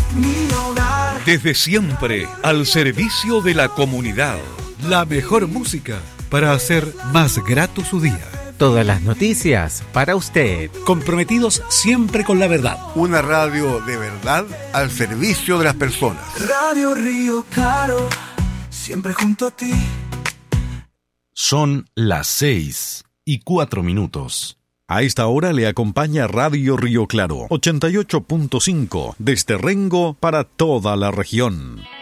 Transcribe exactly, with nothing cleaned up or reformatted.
mi hogar. Desde siempre, al servicio de la comunidad. La mejor música para hacer más grato su día. Todas las noticias para usted. Comprometidos siempre con la verdad. Una radio de verdad al servicio de las personas. Radio Río Claro, siempre junto a ti. Son las seis y cuatro minutos. A esta hora le acompaña Radio Río Claro, ochenta y ocho punto cinco, desde Rengo para toda la región.